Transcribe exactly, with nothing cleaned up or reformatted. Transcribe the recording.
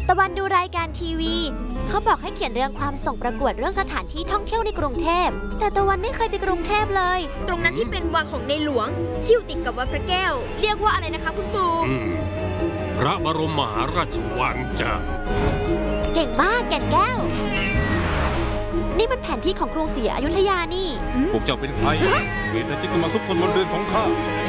ตะวันดูรายการทีวีเขาบอกให้เขียนเรื่องความส่งประกวดเรื่องสถานที่ท่องเที่ยวในกรุงเทพแต่ตะวันไม่เคยไปกรุงเทพเลยตรงนั้นที่เป็นวังของในหลวงที่อยู่ติดกับวัดพระแก้วเรียกว่าอะไรนะคะคุณปู่พระบรมมหาราชวังจ้ะเก่งมากแก่นแก้วนี่มันแผนที่ของกรุงศรีอยุธยานี่พวกเจ้าเป็นใครเหตุใดจึงมาซุกซนบนเรือนของข้า